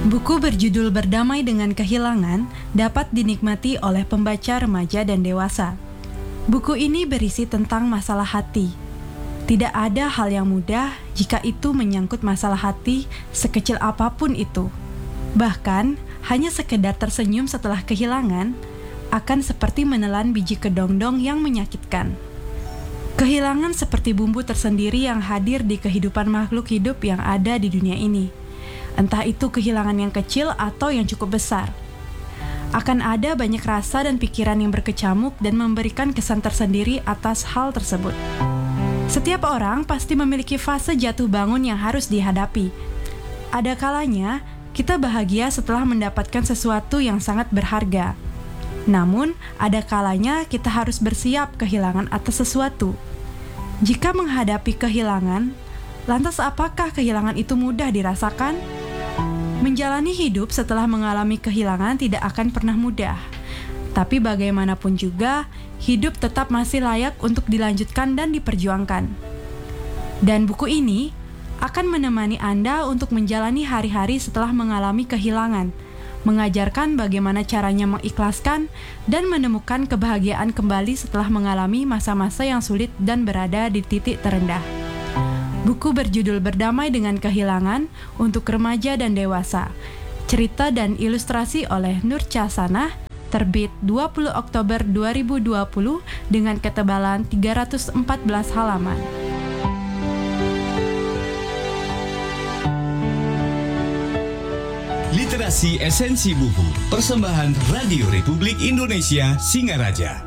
Buku berjudul Berdamai dengan Kehilangan dapat dinikmati oleh pembaca remaja dan dewasa. Buku ini berisi tentang masalah hati. Tidak ada hal yang mudah jika itu menyangkut masalah hati sekecil apapun itu. Bahkan, hanya sekedar tersenyum setelah kehilangan akan seperti menelan biji kedongdong yang menyakitkan. Kehilangan seperti bumbu tersendiri yang hadir di kehidupan makhluk hidup yang ada di dunia ini. Entah itu kehilangan yang kecil atau yang cukup besar. Akan ada banyak rasa dan pikiran yang berkecamuk dan memberikan kesan tersendiri atas hal tersebut. Setiap orang pasti memiliki fase jatuh bangun yang harus dihadapi. Ada kalanya kita bahagia setelah mendapatkan sesuatu yang sangat berharga. Namun, ada kalanya kita harus bersiap kehilangan atas sesuatu. Jika menghadapi kehilangan, lantas apakah kehilangan itu mudah dirasakan? Menjalani hidup setelah mengalami kehilangan tidak akan pernah mudah. Tapi bagaimanapun juga, hidup tetap masih layak untuk dilanjutkan dan diperjuangkan. Dan buku ini akan menemani Anda untuk menjalani hari-hari setelah mengalami kehilangan, mengajarkan bagaimana caranya mengikhlaskan dan menemukan kebahagiaan kembali setelah mengalami masa-masa yang sulit dan berada di titik terendah. Buku berjudul Berdamai dengan Kehilangan untuk remaja dan dewasa. Cerita dan ilustrasi oleh Nur Casanah, terbit 20 Oktober 2020 dengan ketebalan 314 halaman. Literasi Esensi Buku, persembahan Radio Republik Indonesia Singaraja.